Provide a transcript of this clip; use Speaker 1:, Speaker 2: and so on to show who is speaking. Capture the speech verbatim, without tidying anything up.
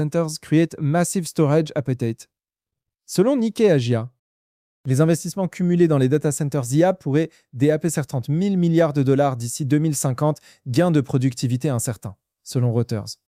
Speaker 1: centers create massive storage appetite. Selon Nikkei Asia, les investissements cumulés dans les data centers I A pourraient dépasser trente mille milliards de dollars d'ici deux mille cinquante, gain de productivité incertain, selon Reuters.